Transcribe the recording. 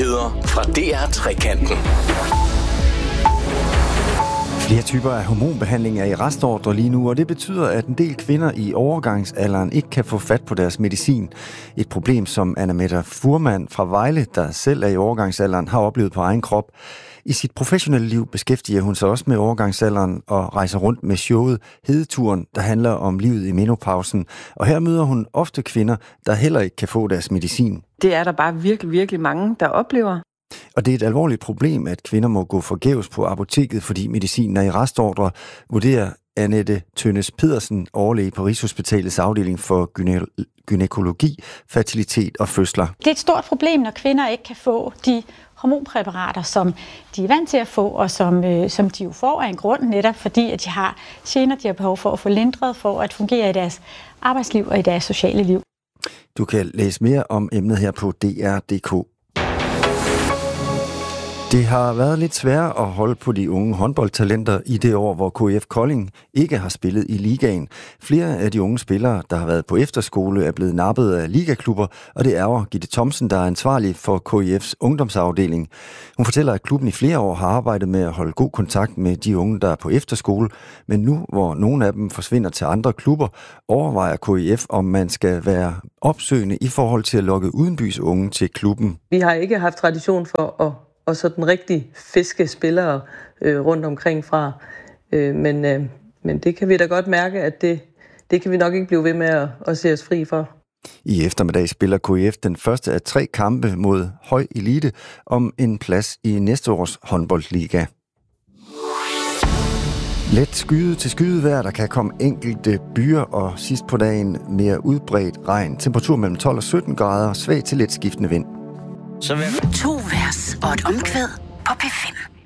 Nyheder fra DR Trekanten. Flere typer af hormonbehandling er i restordre lige nu, og det betyder, at en del kvinder i overgangsalderen ikke kan få fat på deres medicin. Et problem, som Anna-Mette Fuhrmann fra Vejle, der selv er i overgangsalderen, har oplevet på egen krop. I sit professionelle liv beskæftiger hun sig også med overgangsalderen og rejser rundt med showet Hedeturen, der handler om livet i menopausen. Og her møder hun ofte kvinder, der heller ikke kan få deres medicin. Det er der bare virkelig, virkelig mange, der oplever. Og det er et alvorligt problem, at kvinder må gå forgæves på apoteket, fordi medicinen er i restordre, vurderer Annette Tønnes Pedersen, overlæge på Rigshospitalets afdeling for gynækologi, fertilitet og fødsler. Det er et stort problem, når kvinder ikke kan få de hormonpræparater, som de er vant til at få, og som de jo får af en grund, netop fordi at de har gener, de har behov for at få lindret, for at fungere i deres arbejdsliv og i deres sociale liv. Du kan læse mere om emnet her på dr.dk. Det har været lidt sværere at holde på de unge håndboldtalenter i det år, hvor KIF Kolding ikke har spillet i ligaen. Flere af de unge spillere, der har været på efterskole, er blevet nappet af ligaklubber, og det ærger Gitte Thomsen, der er ansvarlig for KIF's ungdomsafdeling. Hun fortæller, at klubben i flere år har arbejdet med at holde god kontakt med de unge, der er på efterskole, men nu, hvor nogle af dem forsvinder til andre klubber, overvejer KIF, om man skal være opsøgende i forhold til at lokke udenbys unge til klubben. Vi har ikke haft tradition for og sådan rigtig fiske spillere rundt omkring fra. Men det kan vi da godt mærke, at det kan vi nok ikke blive ved med at se os fri for. I eftermiddag spiller KIF den første af 3 kampe mod høj elite om en plads i næste års håndboldliga. Let skyde til skydevejr, der kan komme enkelte byer, og sidst på dagen mere udbredt regn. Temperatur mellem 12 og 17 grader, svag til let skiftende vind. 2 vers og et omkvæd på P5.